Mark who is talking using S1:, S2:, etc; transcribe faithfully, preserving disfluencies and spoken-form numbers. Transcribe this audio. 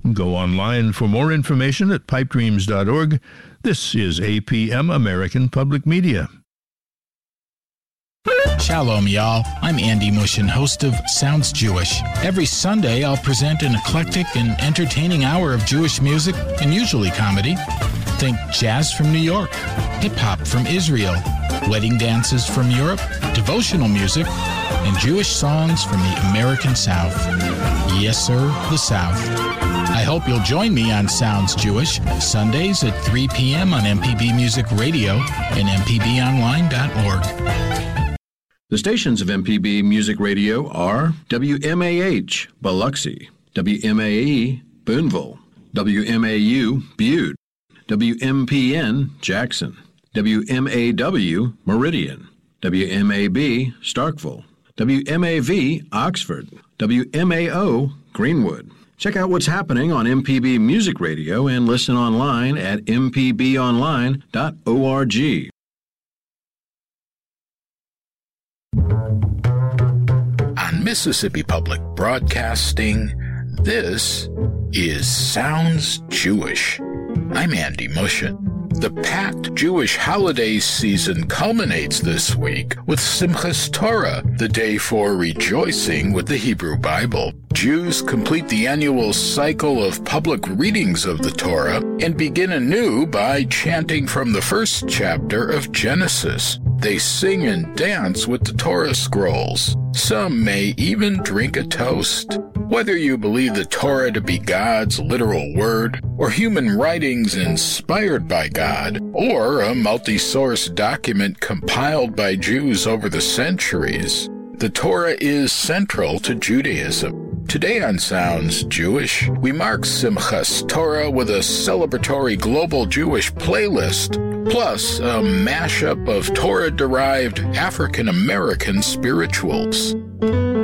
S1: Go online for more information at pipe dreams dot org. This is A P M American Public Media.
S2: Shalom, y'all. I'm Andy Mushin, host of Sounds Jewish. Every Sunday, I'll present an eclectic and entertaining hour of Jewish music and usually comedy. Think jazz from New York, hip-hop from Israel, wedding dances from Europe, devotional music, and Jewish songs from the American South. Yes, sir, the South. I hope you'll join me on Sounds Jewish, Sundays at three p.m. on M P B Music Radio and m p b online dot org.
S3: The stations of M P B Music Radio are W M A H, Biloxi, W M A E, Boonville, W M A U, Butte, W M P N, Jackson, W M A W, Meridian, W M A B, Starkville, W M A V, Oxford, W M A O, Greenwood. Check out what's happening on M P B Music Radio and listen online at m p b online dot org.
S2: On Mississippi Public Broadcasting, this is Sounds Jewish. I'm Andy Mushin. The packed Jewish holiday season culminates this week with Simchas Torah, the day for rejoicing with the Hebrew Bible. Jews complete the annual cycle of public readings of the Torah and begin anew by chanting from the first chapter of Genesis. They sing and dance with the Torah scrolls. Some may even drink a toast. Whether you believe the Torah to be God's literal word, or human writings inspired by God, or a multi-source document compiled by Jews over the centuries, the Torah is central to Judaism. Today on Sounds Jewish, we mark Simchas Torah with a celebratory global Jewish playlist, plus a mashup of Torah-derived African-American spirituals.